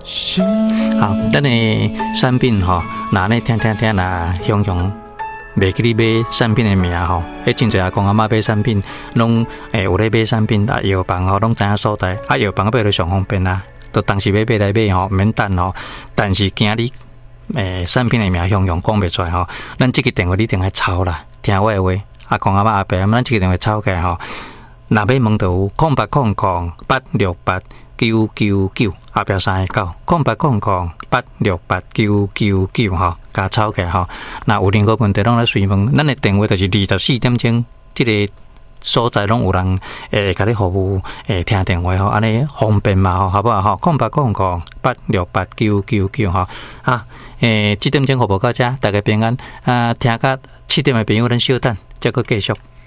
好，咱的产品吼，那呢听啦，雄雄袂记你买产品的名吼，真侪阿公阿妈买产品，拢有咧买产品啊，药房吼拢知影所在，啊药房买就上方便啦，都当时要买来买吼，免等吼，但是今日产品的名雄雄讲袂出来吼，咱这个电话你一定要抄啦，听我的话，阿公阿妈阿伯，咱这个电话抄起来吼，若要问到有0800-868-999后壁3个9 0800-868-999吼，加抄起来吼。那有任何问题，拢来询问。咱的电话就是24点钟，这个所在拢有人甲你服务听电话吼，安尼方便嘛吼，好不好吼？0800-868-999吼啊，这点钟服务到这，大家平安啊！听到7点的朋友，咱稍等，再搁继续。